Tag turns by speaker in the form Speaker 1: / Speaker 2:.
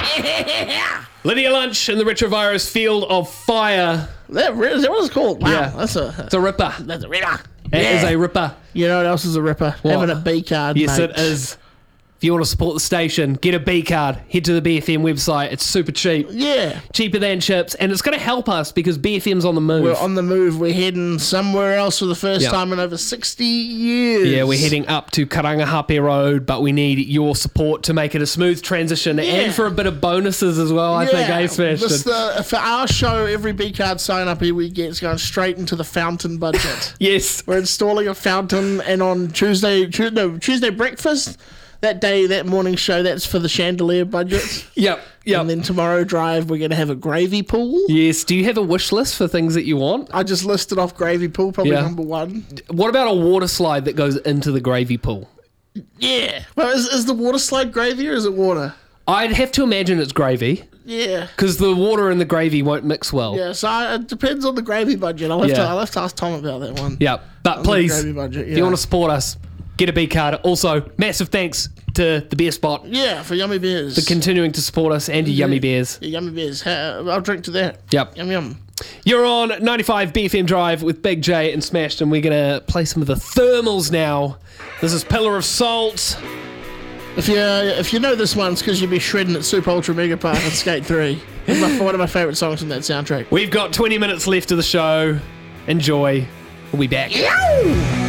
Speaker 1: Lydia Lunch in the Retrovirus Field of Fire.
Speaker 2: Is that what it's called? Wow,
Speaker 1: Yeah.
Speaker 2: it's
Speaker 1: a ripper.
Speaker 2: that's a ripper.
Speaker 1: It is a ripper.
Speaker 2: You know what else is a ripper?
Speaker 1: What?
Speaker 2: Having a B card.
Speaker 1: Yes,
Speaker 2: mate.
Speaker 1: it is. If you want to support the station, get a B card. Head to the BFM website. It's super cheap.
Speaker 2: Yeah.
Speaker 1: Cheaper than chips. And it's going to help us because BFM's on the move.
Speaker 2: We're on the move. We're heading somewhere else for the first
Speaker 1: Yep.
Speaker 2: time in over 60 years.
Speaker 1: Yeah, we're heading up to Karangahape Road, but we need your support to make it a smooth transition and for a bit of bonuses as well, I think, Smash?
Speaker 2: For our show, every B card sign up here we get is going straight into the fountain budget.
Speaker 1: Yes.
Speaker 2: We're installing a fountain, and on Tuesday breakfast, that morning show, that's for the chandelier budget.
Speaker 1: Yep.
Speaker 2: And then tomorrow drive, we're going to have a gravy pool.
Speaker 1: Yes. Do you have a wish list for things that you want?
Speaker 2: I just listed off gravy pool, probably
Speaker 1: Yeah.
Speaker 2: number one.
Speaker 1: What about a water slide that goes into the gravy pool?
Speaker 2: Yeah. Well, is the water slide gravy or is it water?
Speaker 1: I'd have to imagine it's gravy
Speaker 2: Yeah.
Speaker 1: because the water and the gravy won't mix well.
Speaker 2: Yeah, so it depends on the gravy budget. I'll have to ask Tom about that one.
Speaker 1: Yeah. But please,
Speaker 2: gravy budget,
Speaker 1: if you want to support us, get a B card. Also, massive thanks to the Beer Spot
Speaker 2: Yeah, for Yummy Beers.
Speaker 1: for continuing to support us and your Yummy Beers.
Speaker 2: Yeah, Yummy Beers. I'll drink to that.
Speaker 1: Yep.
Speaker 2: Yum yum.
Speaker 1: You're on 95 BFM Drive with Big J and Smashed, and we're going to play some of the thermals now. This is Pillar of Salt.
Speaker 2: If you know this one, it's because you'll be shredding at Super Ultra Mega Park and Skate 3. One of my favourite songs from that soundtrack.
Speaker 1: We've got 20 minutes left of the show. Enjoy. We'll be back.
Speaker 2: Yow!